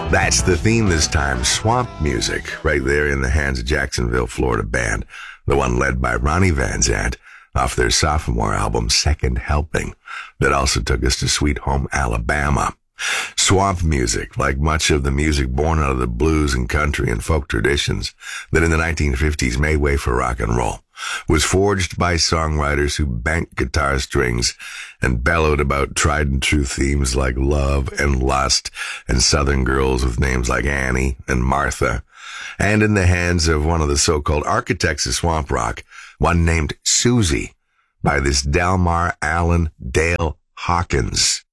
That's the theme this time, swamp music, right there in the hands of Jacksonville, Florida band, the one led by Ronnie Van Zant off their sophomore album, Second Helping, that also took us to Sweet Home Alabama. Swamp music, like much of the music born out of the blues and country and folk traditions that in the 1950s made way for rock and roll, was forged by songwriters who banked guitar strings and bellowed about tried and true themes like love and lust and Southern girls with names like Annie and Martha, and in the hands of one of the so-called architects of swamp rock, one named Susie, by this Delmar Allen Dale Hawkins.